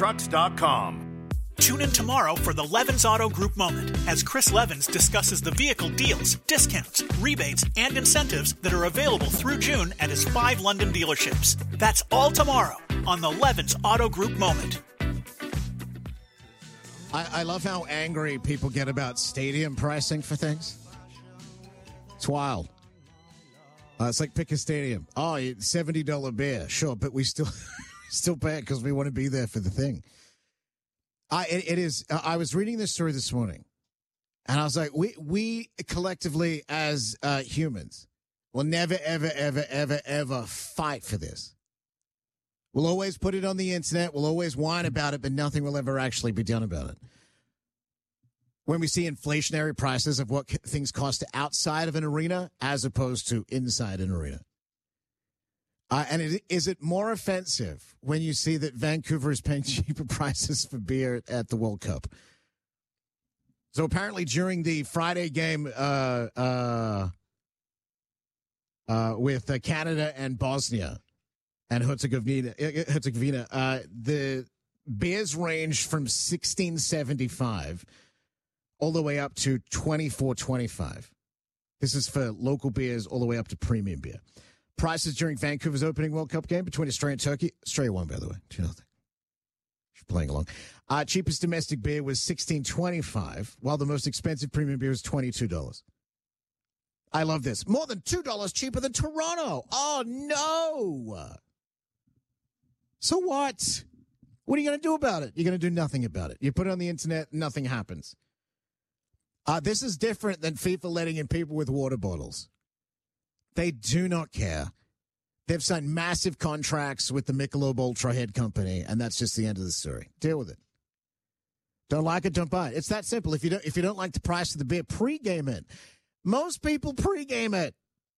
LevinsTrucks.com. Tune in tomorrow for the Levins Auto Group Moment as Chris Levins discusses the vehicle deals, discounts, rebates, and incentives that are available through June at his 5 London dealerships. That's all tomorrow on the Levins Auto Group Moment. I love how angry people get about stadium pricing for things. It's wild. It's like pick a stadium. Oh, $70 beer. Sure, but we still pay it because we want to be there for the thing. It is. I was reading this story this morning, and I was like, we collectively as humans will never, ever, ever, ever, ever fight for this. We'll always put it on the internet. We'll always whine about it, but nothing will ever actually be done about it. When we see inflationary prices of what things cost outside of an arena as opposed to inside an arena. Is it more offensive when you see that Vancouver is paying cheaper prices for beer at the World Cup? So apparently during the Friday game with Canada and Bosnia and Herzegovina, the beers ranged from $16.75 all the way up to $24.25. This is for local beers all the way up to premium beer. Prices during Vancouver's opening World Cup game between Australia and Turkey. Australia won, by the way. 2-0. She's playing along. Cheapest domestic beer was $16.25, while the most expensive premium beer was $22. I love this. More than $2 cheaper than Toronto. Oh, no. So what? What are you going to do about it? You're going to do nothing about it. You put it on the internet, nothing happens. This is different than FIFA letting in people with water bottles. They do not care. They've signed massive contracts with the Michelob Ultra head company, and that's just the end of the story. Deal with it. Don't like it, don't buy it. It's that simple. If you don't like the price of the beer, pregame it. Most people pregame it.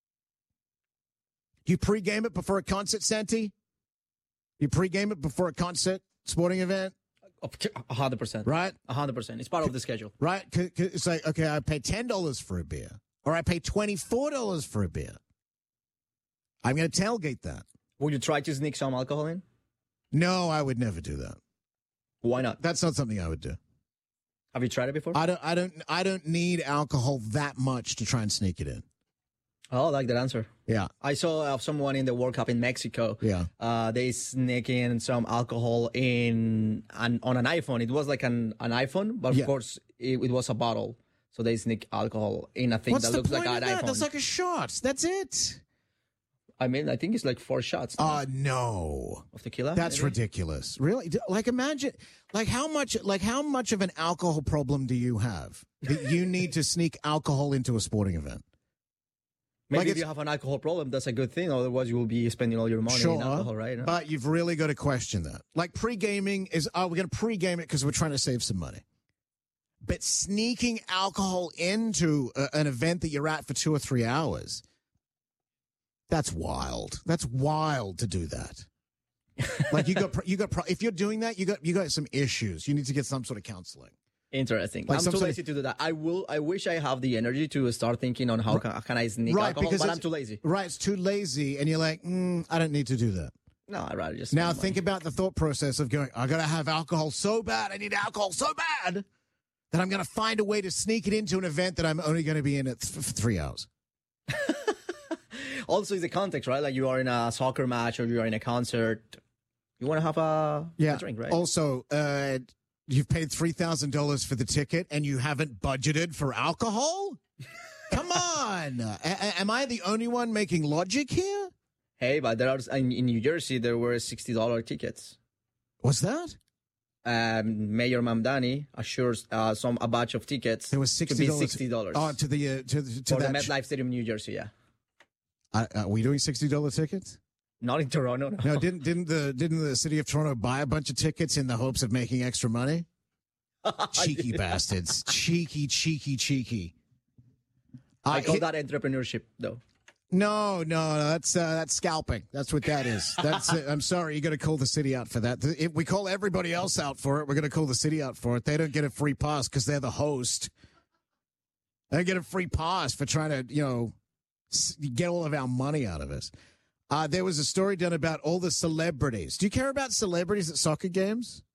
You pregame it before a concert, Santi? You pregame it before a concert, sporting event? 100%. Right? 100%. It's part of the schedule. Right? It's like, okay, I pay $10 for a beer, or I pay $24 for a beer. I'm going to tailgate that. Would you try to sneak some alcohol in? No, I would never do that. Why not? That's not something I would do. Have you tried it before? I don't need alcohol that much to try and sneak it in. Oh, I like that answer. Yeah. I saw someone in the World Cup in Mexico. Yeah. They sneak in some alcohol on an iPhone. It was like an iPhone, but of course it was a bottle. So they sneak alcohol in a thing that looks like an iPhone. That's like a shot. That's it. I mean, I think it's like 4 shots. No. Of tequila? That's maybe? ridiculous. Really? Like, imagine, how much of an alcohol problem do you have that you need to sneak alcohol into a sporting event? Maybe if you have an alcohol problem, that's a good thing. Otherwise, you will be spending all your money in alcohol, right? No? But you've really got to question that. Like, pre-gaming is, we're going to pre-game it because we're trying to save some money. But sneaking alcohol into an event that you're at for 2 or 3 hours, that's wild. That's wild to do that. Like, if you're doing that, you got some issues. You need to get some sort of counseling. Interesting. Like I'm too lazy to do that. I wish I have the energy to start thinking on how can I sneak alcohol, but I'm too lazy. Right, it's too lazy, and you're like, I don't need to do that. No, I'd rather just... Now think about the thought process of going, I got to have alcohol so bad, I need alcohol so bad, that I'm going to find a way to sneak it into an event that I'm only going to be in at 3 hours. Also, it's the context, right? Like, you are in a soccer match or you are in a concert. You want to have a drink, right? Also, you've paid $3,000 for the ticket and you haven't budgeted for alcohol? Come on. Am I the only one making logic here? Hey, but there are in New Jersey, there were $60 tickets. What's that? Mayor Mamdani assures a batch of tickets. There was $60. To be $60. Oh, to for the MetLife Stadium, New Jersey, yeah. Are we doing $60 tickets? Not in Toronto. No, didn't the city of Toronto buy a bunch of tickets in the hopes of making extra money? Cheeky bastards. Cheeky. I call that entrepreneurship, though. No, that's scalping. That's what that is. I'm sorry, you got to call the city out for that. If we call everybody else out for it, we're going to call the city out for it. They don't get a free pass because they're the host. They get a free pass for trying to, get all of our money out of us. There was a story done about all the celebrities. Do you care about celebrities at soccer games?